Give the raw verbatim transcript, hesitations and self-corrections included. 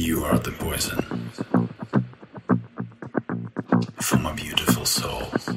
You are the poison for my beautiful soul.